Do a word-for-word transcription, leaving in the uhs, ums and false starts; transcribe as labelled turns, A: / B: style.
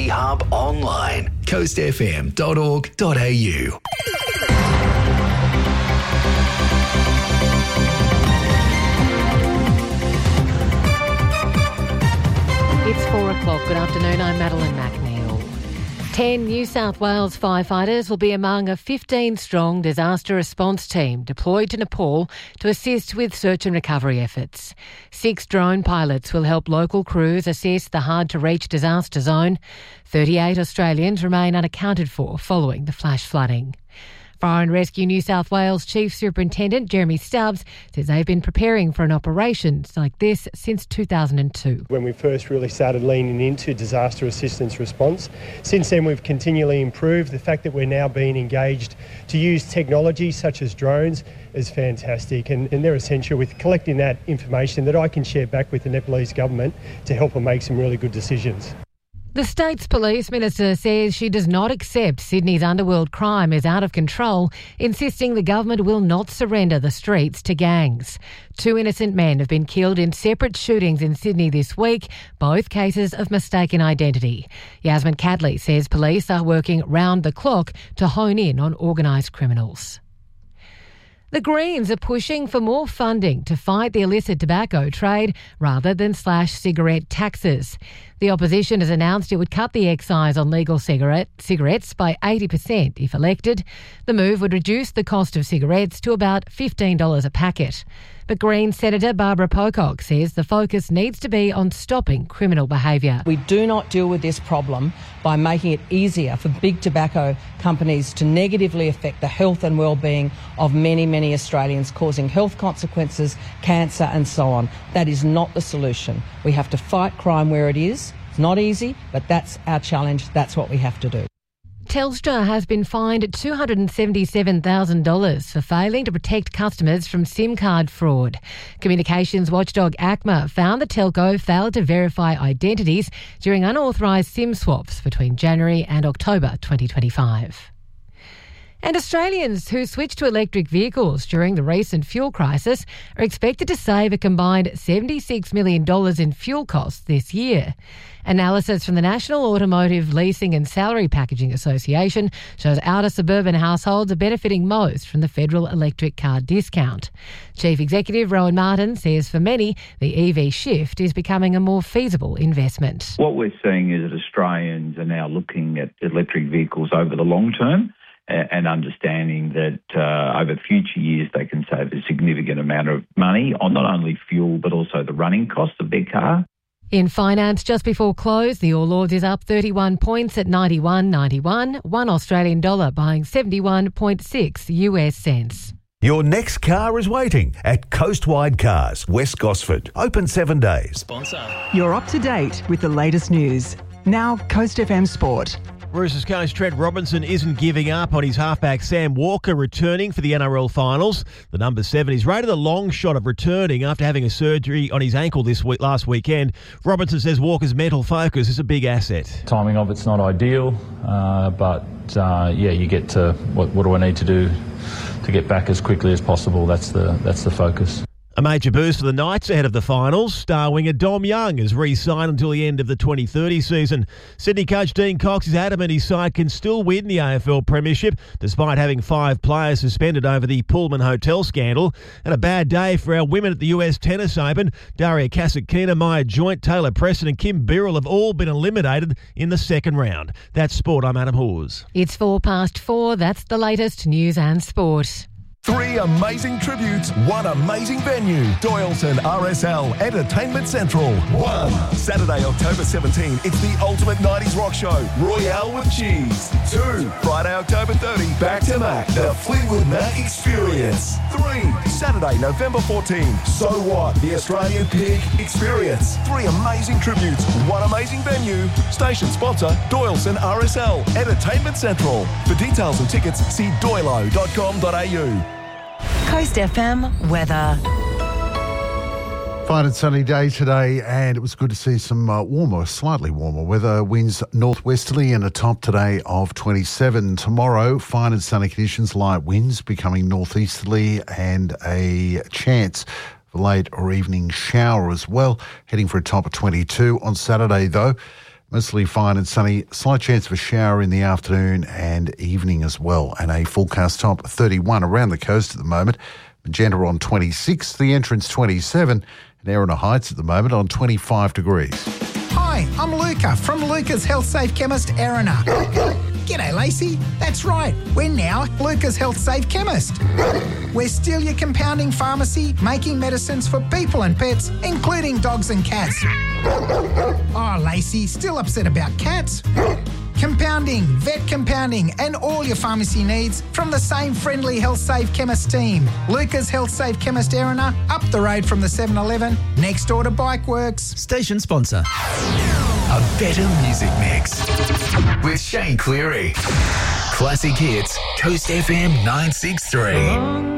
A: Community Hub online. coast f m dot org dot a u.
B: It's four o'clock. Good afternoon. I'm Madeline McNeil. Ten New South Wales firefighters will be among a fifteen-strong disaster response team deployed to Nepal to assist with search and recovery efforts. Six drone pilots will help local crews assess the hard-to-reach disaster zone. thirty-eight Australians remain unaccounted for following the flash flooding. Fire and Rescue New South Wales Chief Superintendent Jeremy Stubbs says they've been preparing for an operation like this since two thousand two.
C: When we first really started leaning into disaster assistance response, since then we've continually improved. The fact that we're now being engaged to use technology such as drones is fantastic, and, and they're essential with collecting that information that I can share back with the Nepalese government to help them make some really good decisions.
B: The state's police minister says she does not accept Sydney's underworld crime is out of control, insisting the government will not surrender the streets to gangs. Two innocent men have been killed in separate shootings in Sydney this week, both cases of mistaken identity. Yasmin Cadley says police are working round the clock to hone in on organised criminals. The Greens are pushing for more funding to fight the illicit tobacco trade rather than slash cigarette taxes. The opposition has announced it would cut the excise on legal cigarette, cigarettes by eighty percent if elected. The move would reduce the cost of cigarettes to about fifteen dollars a packet. But Greens Senator Barbara Pocock says the focus needs to be on stopping criminal behaviour.
D: We do not deal with this problem by making it easier for big tobacco companies to negatively affect the health and well-being of many, many Australians, causing health consequences, cancer and so on. That is not the solution. We have to fight crime where it is. It's not easy, but that's our challenge. That's what we have to do.
B: Telstra has been fined two hundred seventy-seven thousand dollars for failing to protect customers from SIM card fraud. Communications watchdog ACMA found the telco failed to verify identities during unauthorised SIM swaps between January and October twenty twenty-five. And Australians who switched to electric vehicles during the recent fuel crisis are expected to save a combined seventy-six million dollars in fuel costs this year. Analysis from the National Automotive Leasing and Salary Packaging Association shows outer suburban households are benefiting most from the federal electric car discount. Chief Executive Rowan Martin says for many, the E V shift is becoming a more feasible investment.
E: What we're seeing is that Australians are now looking at electric vehicles over the long term and understanding that uh, over future years they can save a significant amount of money on not only fuel but also the running costs of their car.
B: In finance, just before close, the All Ords is up thirty-one points at ninety-one ninety-one, one Australian dollar buying seventy-one point six U S cents.
F: Your next car is waiting at Coastwide Cars, West Gosford. Open seven days.
G: Sponsor.
H: You're up to date with the latest news. Now, Coast F M Sport.
G: Roosters coach Trent Robinson isn't giving up on his halfback Sam Walker returning for the N R L finals. The number seven is rated a long shot of returning after having a surgery on his ankle this week, last weekend. Robinson says Walker's mental focus is a big asset.
I: Timing of it's not ideal, uh, but uh, yeah, you get to what, what do I need to do to get back as quickly as possible. That's the that's the focus.
G: A major boost for the Knights ahead of the finals. Star winger Dom Young is re-signed until the end of the twenty thirty season. Sydney coach Dean Cox is adamant his side can still win the A F L Premiership despite having five players suspended over the Pullman Hotel scandal. And a bad day for our women at the U S Tennis Open. Daria Kasatkina, Maya Joint, Taylor Preston and Kim Birrell have all been eliminated in the second round. That's sport. I'm Adam Hawes.
B: It's four past four. That's the latest news and sport.
J: Three amazing tributes, one amazing venue. Doyleton R S L Entertainment Central. One, Saturday, October seventeenth, it's the ultimate nineties rock show, Royale with Cheese. Two, Friday, October thirtieth, Back to Mac, the Fleetwood Mac Experience. Three, Saturday, November fourteenth, So What, the Australian Pig Experience. Three amazing tributes, one amazing venue. Station sponsor, Doyleton R S L Entertainment Central. For details and tickets, see doylo dot com dot a u.
H: Coast F M weather.
K: Fine and sunny day today, and it was good to see some uh, warmer, slightly warmer weather. Winds northwesterly and a top today of twenty-seven. Tomorrow, fine and sunny conditions, light winds becoming northeasterly and a chance for late or evening shower as well. Heading for a top of twenty-two. On Saturday, though, Mostly fine and sunny. Slight chance of a shower in the afternoon and evening as well. And a forecast top thirty-one around the coast at the moment. Magenta on twenty-six, the entrance twenty-seven, and Erina Heights at the moment on twenty-five degrees.
L: Hi, I'm Luca from Luca's Health Safe Chemist, Erina. G'day, Lacey. That's right. We're now Luca's Health Safe Chemist. We're still your compounding pharmacy, making medicines for people and pets, including dogs and cats. Oh, Lacey, still upset about cats? Compounding, vet compounding, and all your pharmacy needs from the same friendly Health Safe Chemist team. Luca's Health Safe Chemist, Erina, up the road from the seven eleven, next door to Bike Works.
A: Station sponsor. A better music mix with Shane Cleary. Classic hits, Coast F M nine six three.